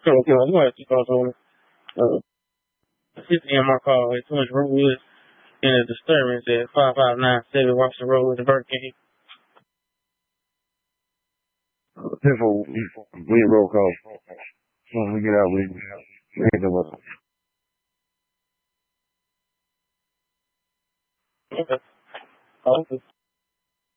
I'm going to have to call someone. 50 in my car, like too much road woods and a disturbance at 5597 Washington Road with the Burger King. Careful, we roll call. When we get out, we hit them up. Okay.